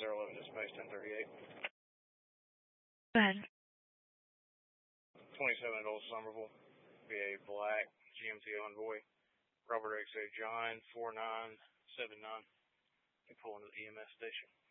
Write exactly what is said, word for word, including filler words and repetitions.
zero eleven to space ten thirty-eight. Go ahead. twenty-seven at Old Somerville, V A Black, G M T Envoy, Robert X A John, four nine seven nine. You pull into the E M S station.